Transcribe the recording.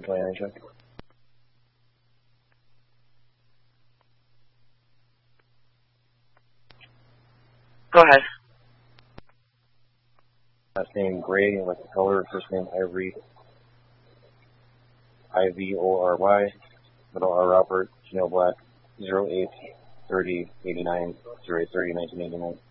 29 check. Go ahead. Last name Gray, like the color. First name Ivory. Ivory. Middle R Robert. Snail Black. 08 30 89 08 30 1989.